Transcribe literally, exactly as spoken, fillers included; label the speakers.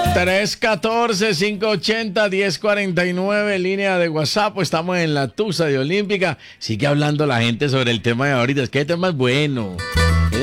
Speaker 1: tres uno cuatro, cinco ocho cero, uno cero cuatro nueve, línea de WhatsApp. Pues estamos en la Tusa de Olímpica. Sigue hablando la gente sobre el tema de ahorita. Es que el tema es bueno.